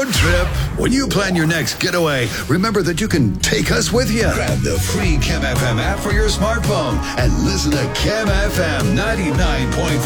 road trip. When you plan your next getaway, remember that you can take us with you. Grab the free Chem FM app for your smartphone and listen to Chem FM 99.4.